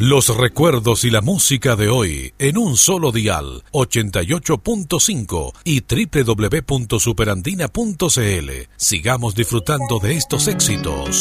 Los recuerdos y la música de hoy en un solo dial, 88.5 y www.superandina.cl. Sigamos disfrutando de estos éxitos.